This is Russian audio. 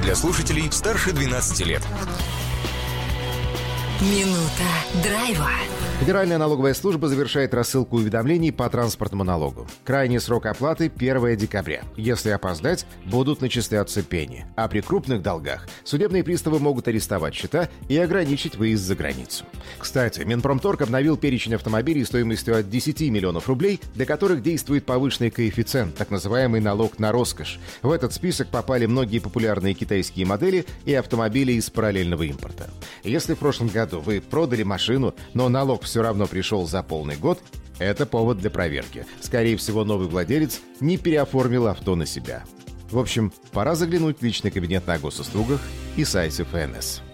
для слушателей старше 12 лет. Минута драйва. Федеральная налоговая служба завершает рассылку уведомлений по транспортному налогу. Крайний срок оплаты — 1 декабря. Если опоздать, будут начисляться пени. А при крупных долгах судебные приставы могут арестовать счета и ограничить выезд за границу. Кстати, Минпромторг обновил перечень автомобилей стоимостью от 10 миллионов рублей, для которых действует повышенный коэффициент, так называемый налог на роскошь. В этот список попали многие популярные китайские модели и автомобили из параллельного импорта. Если в прошлом году вы продали машину, но налог все равно пришел за полный год, это повод для проверки. Скорее всего, новый владелец не переоформил авто на себя. В общем, пора заглянуть в личный кабинет на госуслугах и сайте ФНС.